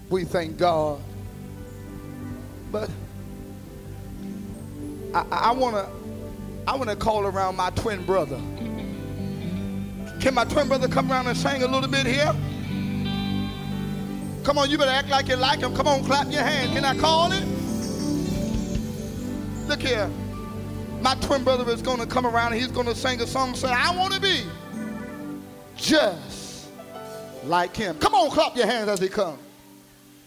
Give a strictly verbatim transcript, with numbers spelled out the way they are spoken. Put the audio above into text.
We thank God. But I, I wanna I wanna call around my twin brother. Can my twin brother come around and sing a little bit here? Come on, you better act like you like him. Come on, clap your hands. Can I call it? Look here. My twin brother is gonna come around and he's gonna sing a song, say, I wanna be just like him. Come on, clap your hands as he comes.